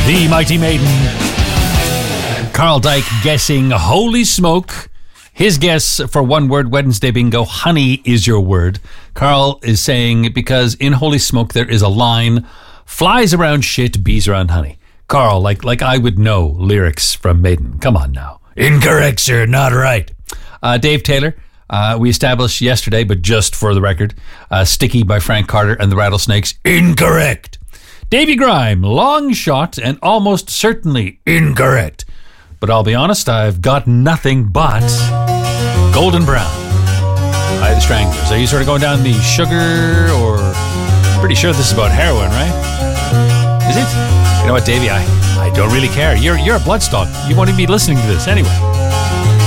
The Mighty Maiden. Carl Dyke guessing Holy Smoke. His guess for one word Wednesday bingo, honey is your word. Carl is saying because in Holy Smoke there is a line, flies around shit, bees around honey. Carl, like I would know lyrics from Maiden. Come on now. Incorrect, sir. Not right. Dave Taylor, we established yesterday, but just for the record, Sticky by Frank Carter and the Rattlesnakes. Incorrect. Davy Grime, long shot and almost certainly incorrect. But I'll be honest, I've got nothing but Golden Brown by the Stranglers. Are you sort of going down the sugar or... Pretty sure this is about heroin, right? Is it? You know what, Davey, I don't really care. You're a bloodstock. You won't even be listening to this anyway.